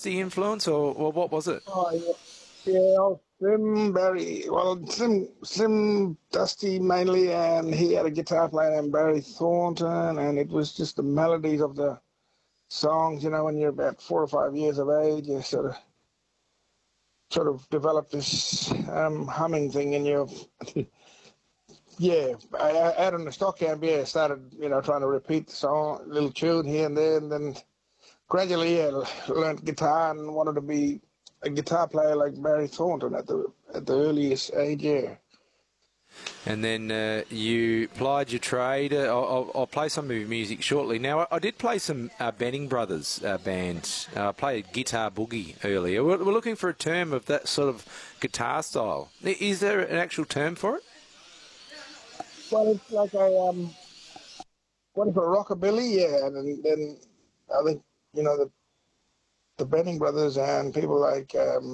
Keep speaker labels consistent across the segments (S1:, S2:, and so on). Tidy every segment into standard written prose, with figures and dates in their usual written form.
S1: Dusty influence, or what was it?
S2: Oh, yeah. Yeah, Slim, Barry, well, Slim Dusty mainly, and he had a guitar player named Barry Thornton, and it was just the melodies of the songs. You know, when you're about 4 or 5 years of age, you sort of develop this humming thing in your. Yeah, I out on the stock camp, yeah, started, trying to repeat the song, little tune here and there, and then gradually, yeah, learned guitar and wanted to be a guitar player like Barry Thornton at the earliest age, yeah.
S1: And then you plied your trade. I'll play some of your music shortly. Now, I did play some Benning Brothers band. I played Guitar Boogie earlier. We're looking for a term of that sort of guitar style. Is there an actual term for it?
S2: Well, it's like what is a rockabilly? Yeah, and then I think, the Benning Brothers and people like,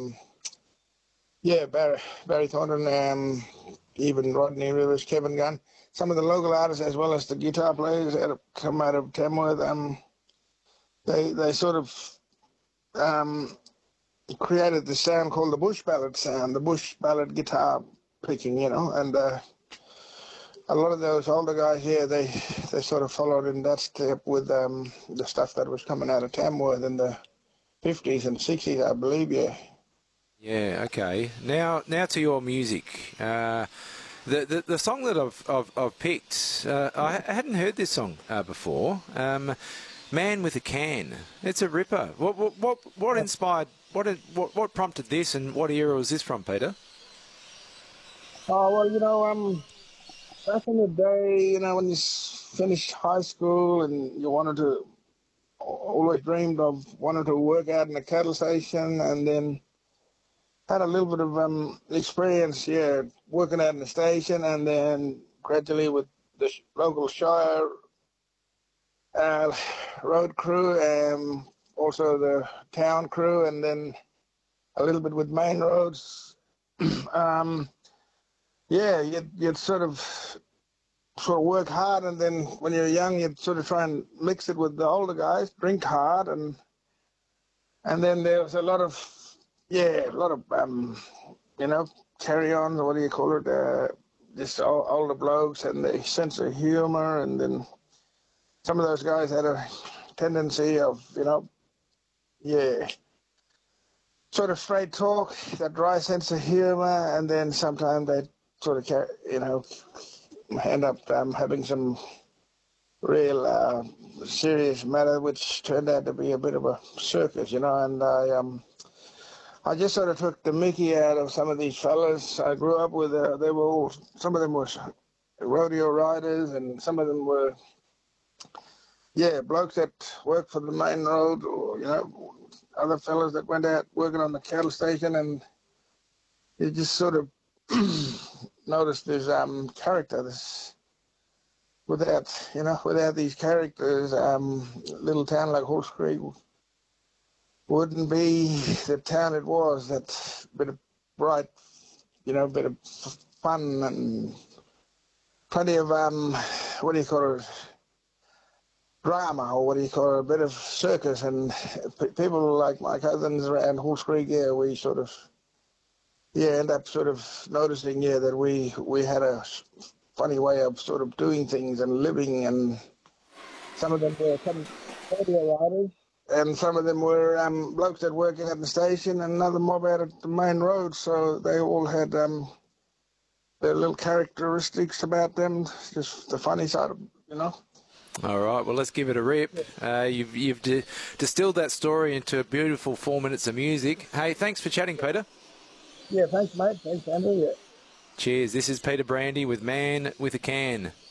S2: Barry Thornton, even Rodney Rivers, Kevin Gunn, some of the local artists as well as the guitar players that have come out of Tamworth, they sort of created the sound called the bush ballad sound, the bush ballad guitar picking, and a lot of those older guys here, they sort of followed in that step with the stuff that was coming out of Tamworth in the 50s and 60s, I believe, yeah.
S1: Yeah, okay. Now to your music. The song that I've picked, I hadn't heard this song before. Man with a Can. It's a ripper. What inspired? What prompted this, and what era was this from, Peter?
S2: Oh well, back in the day, when you finished high school and you always dreamed of wanting to work out in a cattle station, and then had a little bit of experience, yeah, working out in the station, and then gradually with the local Shire road crew, and also the town crew, and then a little bit with main roads. Yeah, you'd sort of work hard, and then when you're young, you'd sort of try and mix it with the older guys, drink hard, and then there was a lot of carry-ons, or what do you call it? Just older blokes and the sense of humor, and then some of those guys had a tendency of, sort of straight talk, that dry sense of humor, and then sometimes they sort of, end up having some real serious matter, which turned out to be a bit of a circus, and I just sort of took the mickey out of some of these fellas. I grew up with, some of them were rodeo riders, and some of them were, blokes that worked for the main road, or, other fellas that went out working on the cattle station, and you just sort of noticed this character, without these characters, little town like Horse Creek wouldn't be the town it was. That bit of bright, bit of fun and plenty of drama, or a bit of circus, and people like my cousins around Horse Creek, we sort of, end up sort of noticing, that we had a funny way of sort of doing things and living, and some of them were rodeo riders, and some of them were blokes that worked at the station, and another mob out at the main road, so they all had their little characteristics about them, just the funny side of,
S1: All right, well, let's give it a rip. You've distilled that story into a beautiful 4 minutes of music. Hey, thanks for chatting, Peter.
S2: Yeah, thanks, mate. Thanks, Andrew. Yeah.
S1: Cheers. This is Peter Brandy with Man with a Can.